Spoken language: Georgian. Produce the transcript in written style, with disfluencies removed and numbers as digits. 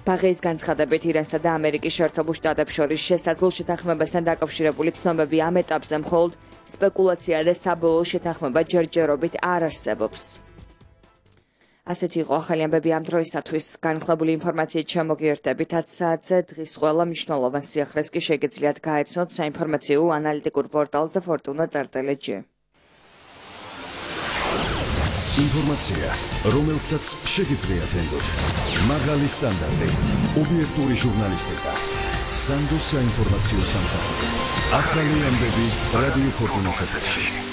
ბაღის განცხადებით ირანსა და ამერიკის შეერთებულ შტატებს შორის შესაძლო შეთანხმებასთან დაკავშირებული ცნობები ამ ეტაპზე მხოლოდ სპეკულაცია და საბოლოო შეთანხმება ჯერჯერობით არ არსებობს. ასეთი იყო ახალი ამბები ამ დროისათვის. განხილებული ინფორმაციით შემოგიერთებით 10 საათზე დღის ყველა მნიშვნელოვან სიახლეს კი შეგეძლიათ გაეცნოთ საინფორმაციო ანალიტიკურ პორტალზე fortuna.lg. ინფორმაცია, რომელსაც შეგიძლიათ ენდოთ. მაღალი სტანდარტი, ობიექტური ჟურნალისტიკა. სანდოს საინფორმაციო სამსახური. ახალი ამბები რადიო ფორტუნას ეთერში.